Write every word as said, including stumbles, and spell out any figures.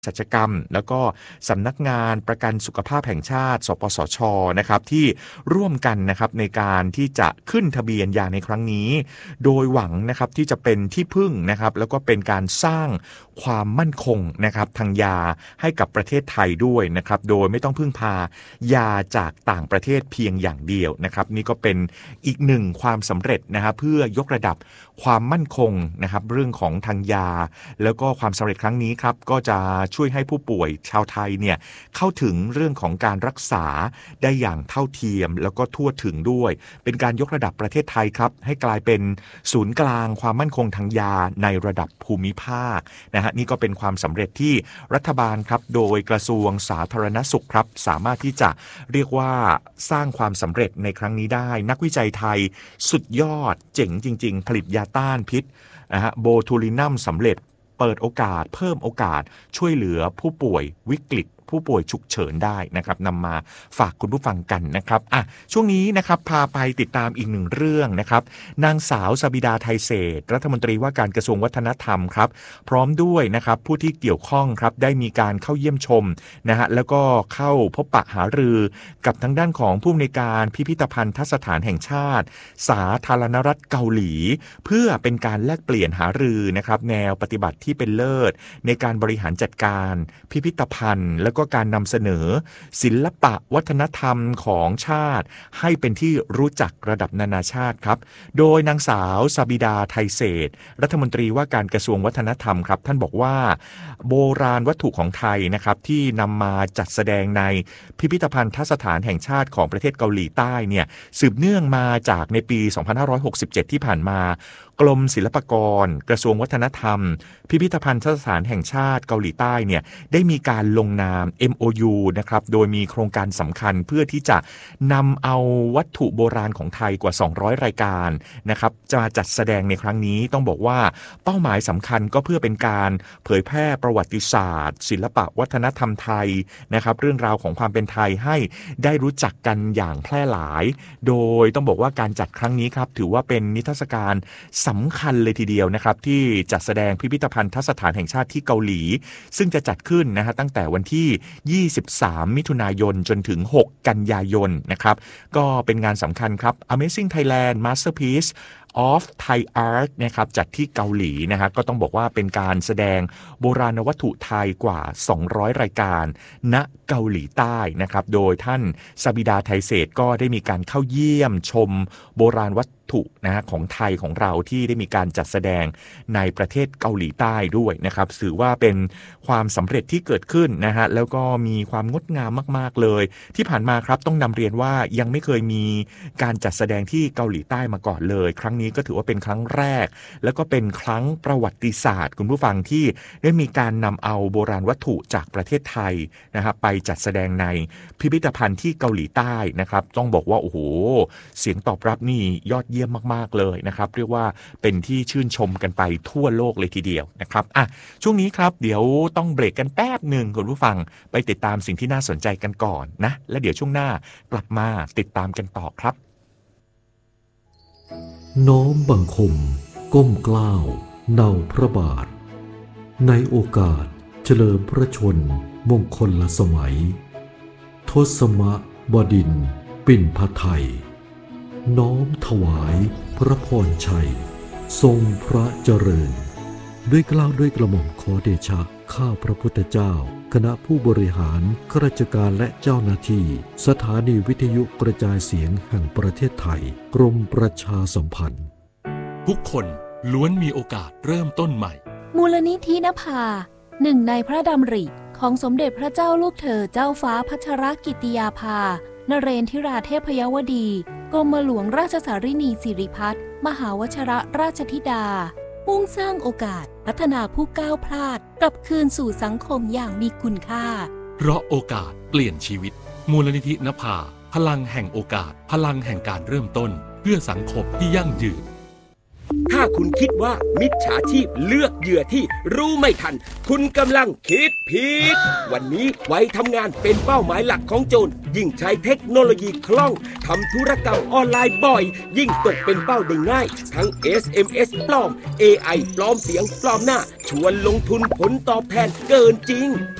สัจกรรมแล้วก็สำนักงานประกันสุขภาพแห่งชาติสปสชนะครับที่ร่วมกันนะครับในการที่จะขึ้นทะเบียนยาในครั้งนี้โดยหวังนะครับที่จะเป็นที่พึ่งนะครับแล้วก็เป็นการสร้างความมั่นคงนะครับทางยาให้กับประเทศไทยด้วยนะครับโดยไม่ต้องพึ่งพายาจากต่างประเทศเพียงอย่างเดียวนะครับนี่ก็เป็นอีกหนึ่งความสำเร็จนะครับเพื่อยกระดับความมั่นคงนะครับเรื่องของทางยาแล้วก็ความสำเร็จครั้งนี้ครับก็จะช่วยให้ผู้ป่วยชาวไทยเนี่ยเข้าถึงเรื่องของการรักษาได้อย่างเท่าเทียมแล้วก็ทั่วถึงด้วยเป็นการยกระดับประเทศไทยครับให้กลายเป็นศูนย์กลางความมั่นคงทางยาในระดับภูมิภาคนะฮะนี่ก็เป็นความสำเร็จที่รัฐบาลครับโดยกระทรวงสาธารณสุขครับสามารถที่จะเรียกว่าสร้างความสำเร็จในครั้งนี้ได้นักวิจัยไทยสุดยอดเจ๋งจริงๆผลิตยาต้านพิษนะฮะโบทูลินัมสำเร็จเปิดโอกาสเพิ่มโอกาสช่วยเหลือผู้ป่วยวิกฤตผู้ป่วยฉุกเฉินได้นะครับนำมาฝากคุณผู้ฟังกันนะครับอ่ะช่วงนี้นะครับพาไปติดตามอีกหนึ่งเรื่องนะครับนางสาวสบิดาไทยเศรษฐ์รัฐมนตรีว่าการกระทรวงวัฒนธรรมครับพร้อมด้วยนะครับผู้ที่เกี่ยวข้องครับได้มีการเข้าเยี่ยมชมนะฮะแล้วก็เข้าพบปะหารือกับทางด้านของผู้อำนวยการพิพิธภัณฑสถานแห่งชาติสาธารณรัฐเกาหลีเพื่อเป็นการแลกเปลี่ยนหารือนะครับแนวปฏิบัติที่เป็นเลิศในการบริหารจัดการพิพิธภัณฑ์แล้วก็การนำเสนอศิลปะวัฒนธรรมของชาติให้เป็นที่รู้จักระดับนานาชาติครับโดยนางสาวสบิดาไทยเศรษฐ์รัฐมนตรีว่าการกระทรวงวัฒนธรรมครับท่านบอกว่าโบราณวัตถุของไทยนะครับที่นำมาจัดแสดงในพิพิธภัณฑสถานแห่งชาติของประเทศเกาหลีใต้เนี่ยสืบเนื่องมาจากในปีสองพันห้าร้อยหกสิบเจ็ดที่ผ่านมากรมศิลปากรกระทรวงวัฒนธรรมพิพิธภัณฑสถานแห่งชาติเกาหลีใต้เนี่ยได้มีการลงนาม เอ็ม โอ ยู นะครับโดยมีโครงการสำคัญเพื่อที่จะนำเอาวัตถุโบราณของไทยกว่าสองร้อยรายการนะครับจะมาจัดแสดงในครั้งนี้ต้องบอกว่าเป้าหมายสำคัญก็เพื่อเป็นการเผยแพร่ประวัติศาสตร์ศิลปะวัฒนธรรมไทยนะครับเรื่องราวของความเป็นไทยให้ได้รู้จักกันอย่างแพร่หลายโดยต้องบอกว่าการจัดครั้งนี้ครับถือว่าเป็นนิทรรศการสำคัญเลยทีเดียวนะครับที่จัดแสดงพิพิธภัณฑสถานแห่งชาติที่เกาหลีซึ่งจะจัดขึ้นนะฮะตั้งแต่วันที่ยี่สิบสามมิถุนายนจนถึงหกกันยายนนะครับก็เป็นงานสำคัญครับ Amazing Thailand Masterpiece of Thai Art นะครับจัดที่เกาหลีนะฮะก็ต้องบอกว่าเป็นการแสดงโบราณวัตถุไทยกว่าสองร้อยรายการณเกาหลีใต้นะครับโดยท่านสบิดาไทยเศรษฐ์ก็ได้มีการเข้าเยี่ยมชมโบราณวัตถุนะฮะของไทยของเราที่ได้มีการจัดแสดงในประเทศเกาหลีใต้ด้วยนะครับถือว่าเป็นความสำเร็จที่เกิดขึ้นนะฮะแล้วก็มีความงดงามมากๆเลยที่ผ่านมาครับต้องนำเรียนว่ายังไม่เคยมีการจัดแสดงที่เกาหลีใต้มาก่อนเลยครั้งนี้ก็ถือว่าเป็นครั้งแรกแล้วก็เป็นครั้งประวัติศาสตร์คุณผู้ฟังที่ได้มีการนำเอาโบราณวัตถุจากประเทศไทยนะครับไปจัดแสดงในพิพิธภัณฑ์ที่เกาหลีใต้นะครับต้องบอกว่าโอ้โหเสียงตอบรับนี่ยอดเยี่ยมมากๆเลยนะครับเรียกว่าเป็นที่ชื่นชมกันไปทั่วโลกเลยทีเดียวนะครับอ่ะช่วงนี้ครับเดี๋ยวต้องเบรกกันแป๊บหนึ่งคุณผู้ฟังไปติดตามสิ่งที่น่าสนใจกันก่อนนะและเดี๋ยวช่วงหน้ากลับมาติดตามกันต่อครับน้อมบังคมก้มเกล้าวเนาพระบาทในโอกาสเฉลิมพระชนมงคลละสมัยทศมบดินทร์ปิ่นพไทยน้อมถวายพระพรชัยทรงพระเจริญด้วยเกล้าวด้วยกระหม่อมขอเดชะข้าพระพุทธเจ้าคณะผู้บริหารข้าราชการและเจ้าหน้าที่สถานีวิทยุกระจายเสียงแห่งประเทศไทยกรมประชาสัมพันธ์ทุกคนล้วนมีโอกาสเริ่มต้นใหม่มูลนิธินภาหนึ่งในพระดำริของสมเด็จพระเจ้าลูกเธอเจ้าฟ้าพัชรกิติยาภานเรนทิราเทพยวดีกรมหลวงราชสารินีสิริพัฒน์มหาวชรราชธิดามุ่งสร้างโอกาสพัฒนาผู้ก้าวพลาดกลับคืนสู่สังคมอย่างมีคุณค่าเพราะโอกาสเปลี่ยนชีวิตมูลนิธินภาพลังแห่งโอกาสพลังแห่งการเริ่มต้นเพื่อสังคมที่ยั่งยืนถ้าคุณคิดว่ามิจฉาชีพเลือกเหยื่อที่รู้ไม่ทันคุณกำลังคิดผิดวันนี้ไว้ทำงานเป็นเป้าหมายหลักของโจรยิ่งใช้เทคโนโลยีคล่องทำธุรกรรมออนไลน์บ่อยยิ่งตกเป็นเป้าได้ง่ายทั้ง เอส เอ็ม เอส ปลอม เอ ไอ ปลอมเสียงปลอมหน้าชวนลงทุนผลตอบแทนเกินจริง